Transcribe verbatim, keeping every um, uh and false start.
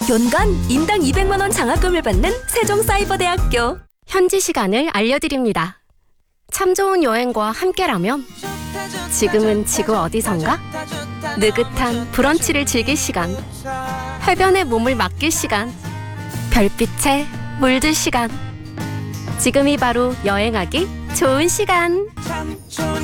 연간 인당 이백만 원 장학금을 받는 세종사이버대학교. 현지 시간을 알려드립니다. 참 좋은 여행과 함께라면 지금은 지구 어디선가? 느긋한 브런치를 즐길 시간, 해변에 몸을 맡길 시간, 별빛에 물들 시간. 지금이 바로 여행하기 좋은 시간.